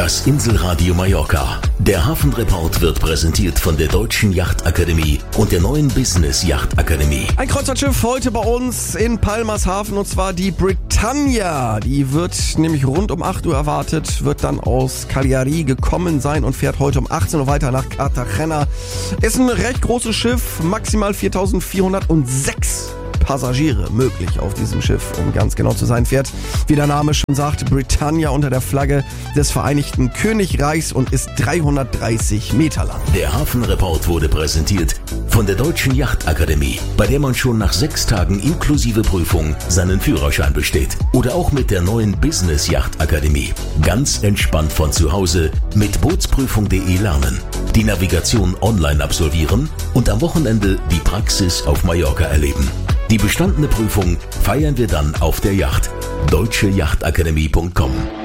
Das Inselradio Mallorca. Der Hafenreport wird präsentiert von der Deutschen Yachtakademie und der neuen Business Yachtakademie. Ein Kreuzfahrtschiff heute bei uns in Palmas Hafen, und zwar die Britannia. Die wird nämlich rund um 8 Uhr erwartet, wird dann aus Cagliari gekommen sein und fährt heute um 18 Uhr weiter nach Cartagena. Ist ein recht großes Schiff, maximal 4.406 Passagiere möglich auf diesem Schiff, um ganz genau zu sein. Fährt, wie der Name schon sagt, Britannia unter der Flagge des Vereinigten Königreichs und ist 330 Meter lang. Der Hafenreport wurde präsentiert von der Deutschen Yachtakademie, bei der man schon nach 6 Tagen inklusive Prüfung seinen Führerschein besteht. Oder auch mit der neuen Business Yachtakademie. Ganz entspannt von zu Hause mit bootsprüfung.de lernen, die Navigation online absolvieren und am Wochenende die Praxis auf Mallorca erleben. Die bestandene Prüfung feiern wir dann auf der Yacht. deutscheyachtakademie.com